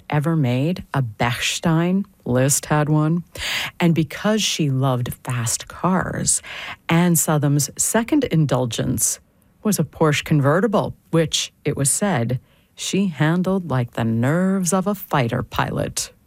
ever made a Bechstein. Liszt had one. And because she loved fast cars, Anne Southam's second indulgence was a Porsche convertible, which, it was said, she handled like the nerves of a fighter pilot.